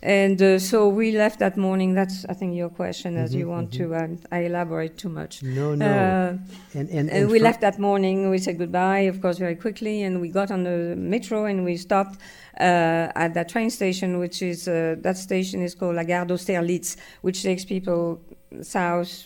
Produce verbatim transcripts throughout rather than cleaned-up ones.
And uh, so we left that morning. That's, I think, your question, as Mm-hmm, you want mm-hmm. to. Um, I elaborate too much. No, no. Uh, and, and, and we for- left that morning. We said goodbye, of course, very quickly. And we got on the metro and we stopped uh, at that train station, which is, uh, that station is called La Gare d'Austerlitz, which takes people south,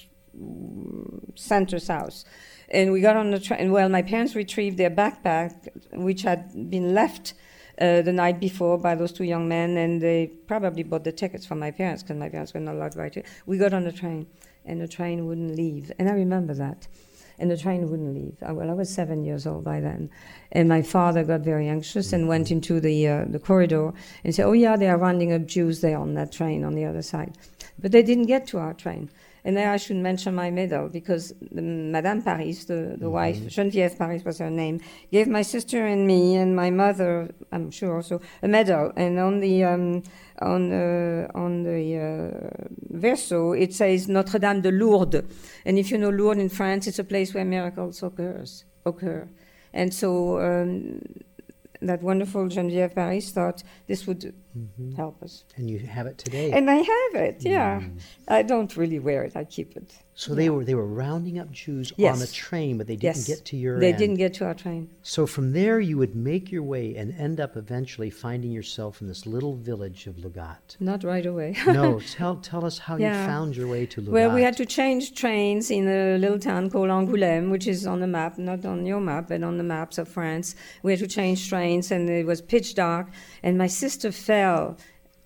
center south. And we got on the train. Well, my parents retrieved their backpack, which had been left Uh, the night before by those two young men, and they probably bought the tickets for my parents because my parents were not allowed to write it. We got on the train, and the train wouldn't leave. And I remember that. And the train wouldn't leave. I, well, I was seven years old by then. And my father got very anxious and went into the uh, the corridor and said, oh, yeah, they are rounding up Jews there on that train on the other side. But they didn't get to our train. And there I should mention my medal, because the, Madame Paris, the, the mm-hmm. wife, Geneviève Paris was her name, gave my sister and me and my mother, I'm sure also, a medal. And on the um, on uh, on the uh, verso, it says Notre Dame de Lourdes. And if you know Lourdes in France, it's a place where miracles occurs, occur. And so um, that wonderful Geneviève Paris thought this would mm-hmm. help us. And you have it today. And I have it, yeah. Mm. I don't really wear it, I keep it. So yeah. they were they were rounding up Jews yes. on the train, but they didn't yes. get to your They end. didn't get to our train. So from there you would make your way and end up eventually finding yourself in this little village of Lugat. Not right away. No, tell tell us how yeah. you found your way to Lugat. Well, we had to change trains in a little town called Angoulême, which is on the map, not on your map, but on the maps of France. We had to change trains, and it was pitch dark, and my sister fell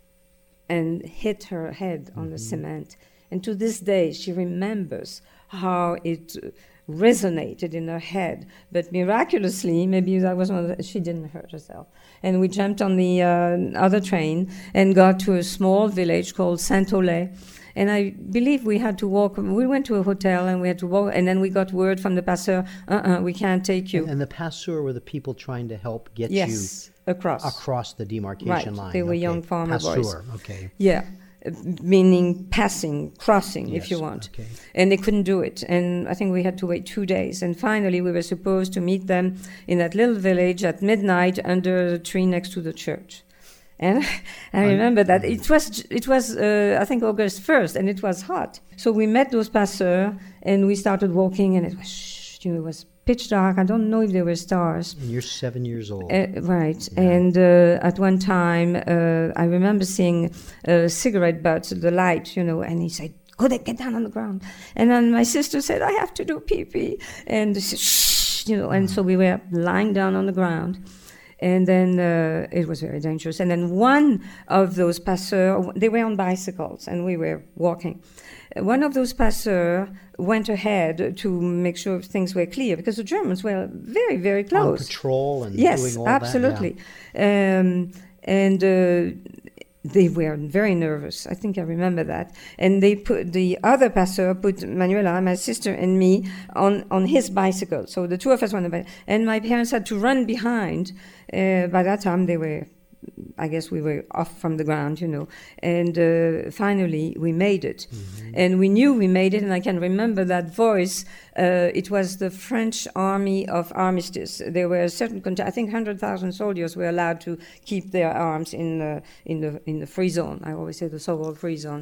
and hit her head on mm-hmm. the cement. And to this day, she remembers how it uh, resonated in her head. But miraculously, maybe that was one of the, she didn't hurt herself. And we jumped on the uh, other train and got to a small village called Saint-Olay. And I believe we had to walk, we went to a hotel and we had to walk, and then we got word from the passeur, uh-uh, we can't take you. And, and the passeur were the people trying to help get yes, you across across the demarcation right. line. They were okay. young farmer passeur. boys. Okay. Yeah. Uh, meaning passing, crossing, yes. if you want. Okay. And they couldn't do it. And I think we had to wait two days. And finally, we were supposed to meet them in that little village at midnight under the tree next to the church. And I remember that it was, it was uh, I think, August first, and it was hot. So we met those passeurs, and we started walking, and it was, shh, you know, it was pitch dark. I don't know if there were stars. And you're seven years old. Uh, right. Yeah. And uh, at one time, uh, I remember seeing a cigarette butt, the light, you know, and he said, go there, get down on the ground. And then my sister said, I have to do pee-pee. And she said, shh, you know, and so we were lying down on the ground. And then uh, it was very dangerous. And then one of those passeurs, they were on bicycles, and we were walking. One of those passeurs went ahead to make sure things were clear, because the Germans were very, very close. On patrol and yes, doing all absolutely. that. Yeah. Um, and uh, they were very nervous. I think I remember that. And they put the other passeur put Manuela, my sister, and me on, on his bicycle. So the two of us went on the bike. And my parents had to run behind. Uh, by that time, they were, I guess we were off from the ground, you know. And uh, finally, we made it. Mm-hmm. And we knew we made it, and I can remember that voice. Uh, it was the French Army of Armistice. There were a certain, cont- I think one hundred thousand soldiers were allowed to keep their arms in, uh, in, the, in the free zone. I always say the so-called free zone.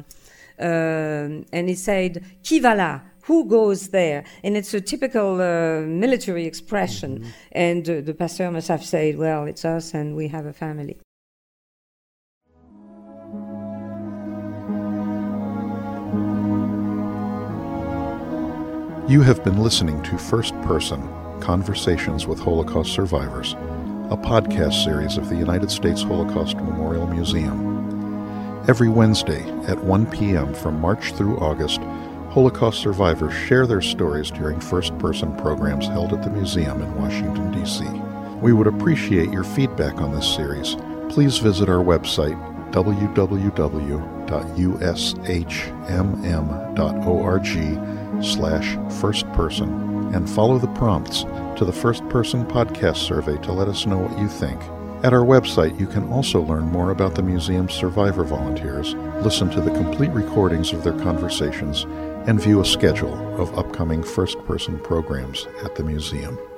Um, and it said, Qui va là? Who goes there? And it's a typical uh, military expression. Mm-hmm. And uh, the pastor must have said, well, it's us and we have a family. You have been listening to First Person, Conversations with Holocaust Survivors, a podcast series of the United States Holocaust Memorial Museum. Every Wednesday at one p.m. from March through August, Holocaust survivors share their stories during first-person programs held at the museum in Washington, D C We would appreciate your feedback on this series. Please visit our website, w w w dot u s h m m dot org slash firstperson, and follow the prompts to the First Person podcast survey to let us know what you think. At our website, you can also learn more about the museum's survivor volunteers, listen to the complete recordings of their conversations, and view a schedule of upcoming first-person programs at the museum.